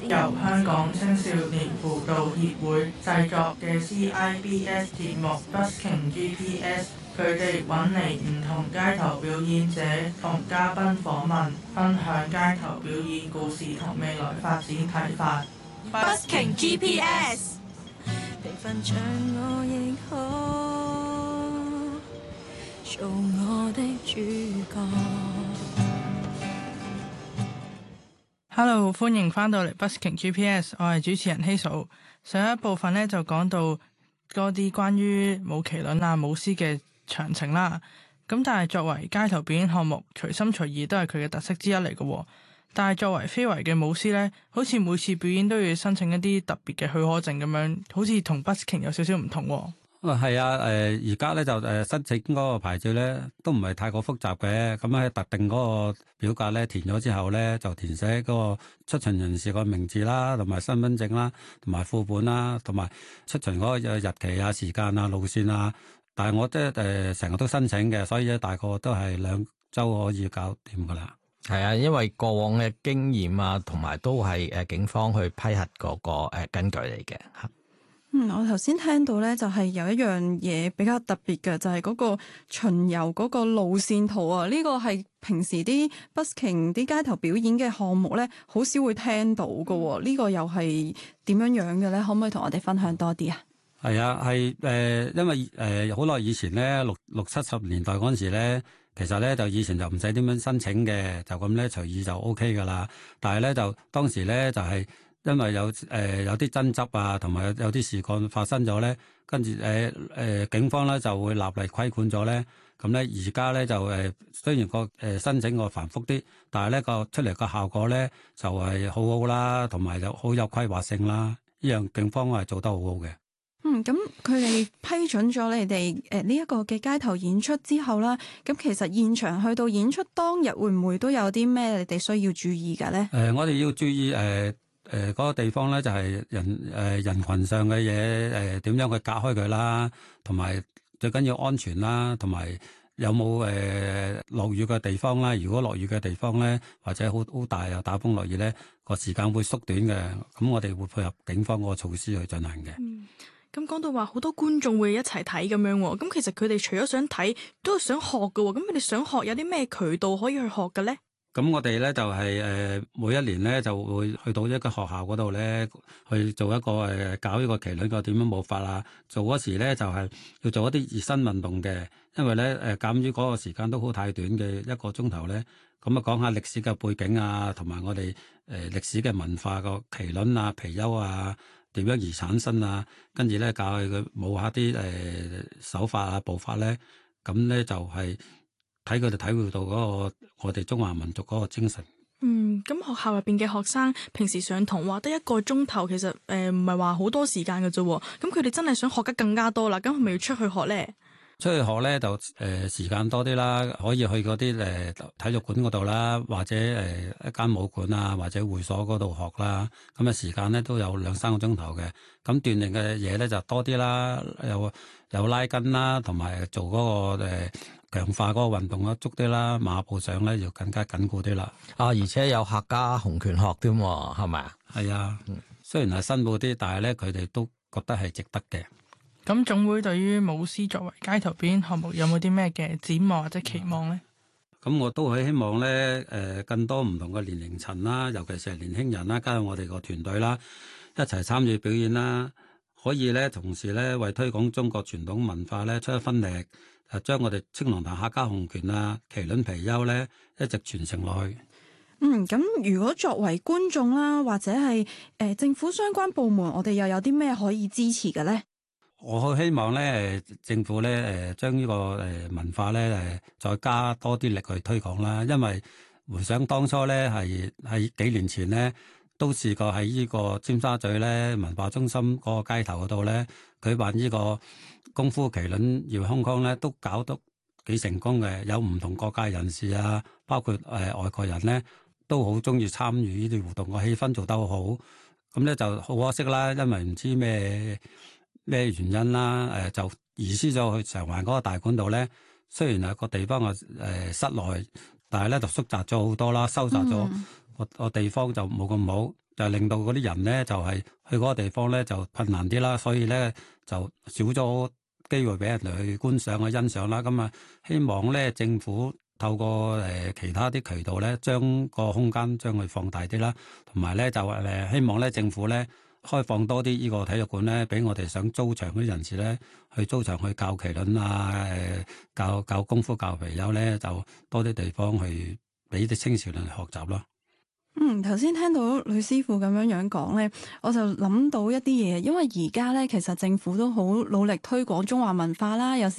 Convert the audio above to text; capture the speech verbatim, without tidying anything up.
由香港青少年輔導協會製作嘅 C I B S 節目 Busking G P S， 佢哋揾嚟唔同街頭表演者同嘉賓訪問，分享街頭表演故事同未來發展睇法。 Busking G P S。 被分享我亦可做我的主角。 Hello， 歡迎翻到嚟 Busking G P S， 我係主持人 Hazel。上一部分咧就講到嗰啲關於舞麒麟啊、舞獅嘅詳情啦。咁但係作為街頭表演項目，隨心隨意都係佢嘅特色之一嚟嘅。但係作為非遺嘅舞獅咧，好似每次表演都要申請一啲特別嘅許可證咁樣，好似同 Busking 有少少唔同。 啊，係啊，誒而家咧就誒申請嗰個牌照咧都唔係太過複雜嘅，咁喺特定嗰個表格咧填咗之後咧，就填寫嗰個出巡人士個名字啦，同埋身份證啦，同埋副本啦，同埋出巡嗰個日期啊、時間啊、路線啊。但係我即係誒成日都申請嘅，所以咧大概都係兩週可以搞掂噶啦。 係啊，因為過往嘅經驗啊，同埋都係誒警方去批核嗰個誒根據嚟嘅嚇。 嗯，我頭先聽到咧，就係有一樣嘢比較特別嘅，就係、是、嗰個巡遊嗰個路線圖啊。呢、這個係平時啲 Busking 啲街頭表演嘅項目咧，好少會聽到嘅。呢、這個又係點樣樣嘅咧？可唔可以同我哋分享多啲啊？ 係啊，係誒、呃，因為誒好耐以前咧，六六七十年代嗰陣時咧，其實咧就以前就唔使點樣申請嘅，就咁咧隨意就 O K 噶啦。但係咧就當時咧就係、是。因為有誒、呃、有啲爭執啊，同埋有有啲事幹發生咗咧，跟住誒誒警方咧就會立例規管咗咧。咁咧而家咧就誒、呃、雖然個誒、呃、申請個繁複啲，但係咧個出嚟個效果咧就係、是、好好啦，同埋有好有規劃性啦。呢樣警方係做得好好嘅。 嗯，咁佢哋批准咗你哋誒呢一個嘅街頭演出之後啦，咁其實現場去到演出當日會唔會都有啲咩你哋需要注意嘅咧？誒、 呃，我哋要注意誒。呃誒嗰、呃那個地方咧就係、是、人誒、呃、人群上嘅嘢誒點樣去隔開佢啦，同埋最緊要安全啦，同埋有冇誒落雨嘅地方啦。如果落雨嘅地方咧，或者好好大又打風落雨咧，個時間會縮短嘅。咁我哋會配合警方嗰個措施去進行嘅。 嗯，咁講到話好多觀眾會一齊睇咁樣喎，咁其實佢哋除咗想睇，都係想學嘅喎。咁佢哋想學有啲咩渠道可以去學嘅咧？ 咁我哋咧就係、是、誒、呃、每一年咧就會去到一個學校嗰度咧去做一個誒、呃、搞呢個麒麟個點樣舞法啊。做嗰時咧就係、是、要做一啲熱身運動嘅，因為咧誒鑑於嗰個時間都好太短嘅一個鐘頭咧，咁啊講下歷史嘅背景啊，同埋我哋誒歷史嘅文化個麒麟啊、貔貅啊點樣而產生啊，跟住咧教佢舞下啲誒、呃、手法啊步法咧，咁咧就係、是。睇佢哋體會到嗰個我哋中華民族嗰個精神。 嗯，咁學校入邊嘅學生平時上堂話得一個鐘頭，其實誒唔係話好多時間嘅啫。咁佢哋真係想學得更加多啦，咁係咪要出去學咧？ 出去學咧就誒、呃、時間多啲啦，可以去嗰啲誒體育館嗰度啦，或者誒、呃、一間武館啊，或者會所嗰度學啦。咁啊時間咧都有兩三個鐘頭嘅。咁鍛鍊嘅嘢咧就多啲啦，有有拉筋啦，同埋做嗰、那個誒。呃強化嗰個運動啊，足啲啦，馬步上咧要更加緊固啲啦。 啊，而且有客家洪拳學添，係咪啊？ 係啊，雖然係辛苦啲，但係咧佢哋都覺得係值得嘅。 咁總會對於舞獅作為街頭表演項目有冇啲咩嘅展望或者期望咧？ 咁我都係希望咧，誒、呃，更多唔同嘅年齡層啦，尤其是係年輕人啦，加入我哋個團隊啦，一齊參與表演啦，可以咧同時咧為推廣中國傳統文化咧出一分力。誒，將我哋青龍頭客家洪拳啊、麒麟貔貅咧，一直傳承落去。 嗯，咁如果作為觀眾啦，或者係誒、呃、政府相關部門，我哋又有啲咩可以支持嘅咧？ 我好希望咧，政府咧誒將呢個誒文化咧誒再加多啲力去推廣啦。因為回想當初咧係喺幾年前咧，都試過喺呢個尖沙咀咧文化中心嗰個街頭嗰度咧舉辦呢個功夫麒麟遙空空咧，都搞得幾成功嘅。有唔同各界人士啊，包括誒、呃、外國人咧，都好中意參與呢啲活動，個氣氛做得好好。咁咧就好可惜啦，因為唔知咩咩原因啦，誒、呃、就移師咗去長環嗰個大館度咧。雖然係個地方係誒、呃、室內，但係咧就縮窄咗好多啦，收窄咗。嗯個個地方就冇咁好，就令到嗰啲人咧就係、是、去嗰個地方咧就困難啲啦，所以咧就少咗機會俾人哋去觀賞去欣賞啦。咁啊，希望咧政府透過誒、呃、其他啲渠道咧，將個空間將佢放大啲啦，同埋咧就誒、呃、希望咧政府咧開放多啲呢個體育館咧，俾我哋想租場嗰啲人士咧去租場去教麒麟啊，誒、呃、教教功夫、教皮球咧，就多啲地方去俾啲青少年去學習咯。 嗯，頭先聽到呂師傅咁樣樣講咧，我就諗到一啲嘢，因為而家咧其實政府都好努力推廣中華文化啦，有時